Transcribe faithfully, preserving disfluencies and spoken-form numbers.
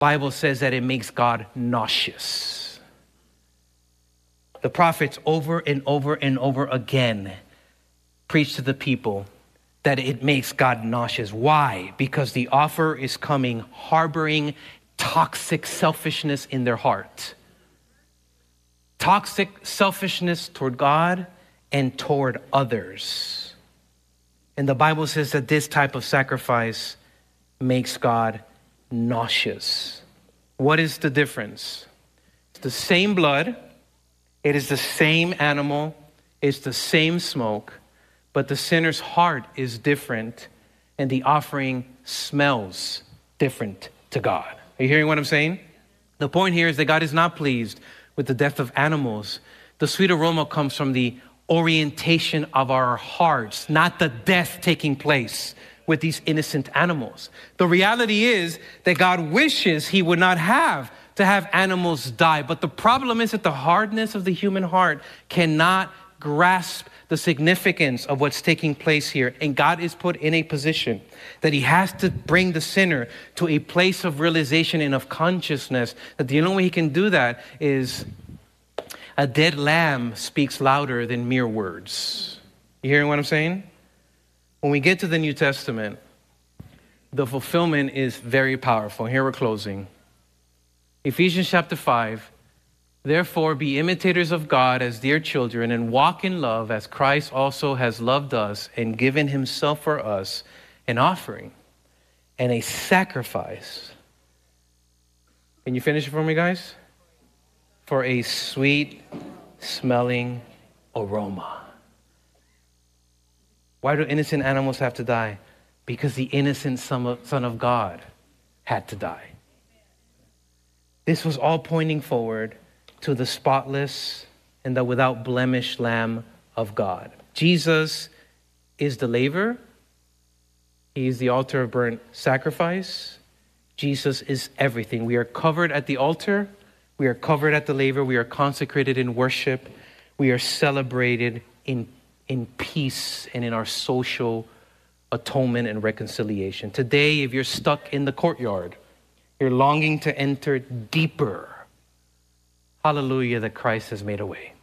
Bible says that it makes God nauseous. The prophets over and over and over again preach to the people that it makes God nauseous. Why? Because the offer is coming harboring toxic selfishness in their heart. Toxic selfishness toward God and toward others. And the Bible says that this type of sacrifice makes God nauseous. What is the difference? It's the same blood. It is the same animal. It's the same smoke. But the sinner's heart is different. And the offering smells different to God. Are you hearing what I'm saying? The point here is that God is not pleased with the death of animals. The sweet aroma comes from the orientation of our hearts, not the death taking place with these innocent animals. The reality is that God wishes he would not have to have animals die. But the problem is that the hardness of the human heart cannot grasp the significance of what's taking place here. And God is put in a position that he has to bring the sinner to a place of realization and of consciousness that the only way he can do that is a dead lamb speaks louder than mere words. You hearing what I'm saying? When we get to the New Testament, the fulfillment is very powerful. Here we're closing. Ephesians chapter five. Therefore, be imitators of God as dear children and walk in love as Christ also has loved us and given himself for us, an offering and a sacrifice. Can you finish it for me, guys? For a sweet smelling aroma. Why do innocent animals have to die? Because the innocent Son of, Son of God had to die. This was all pointing forward to the spotless and the without blemish Lamb of God. Jesus is the laver. He is the altar of burnt sacrifice. Jesus is everything. We are covered at the altar. We are covered at the laver. We are consecrated in worship. We are celebrated in, in peace and in our social atonement and reconciliation. Today, if you're stuck in the courtyard, you're longing to enter deeper. Hallelujah that Christ has made a way.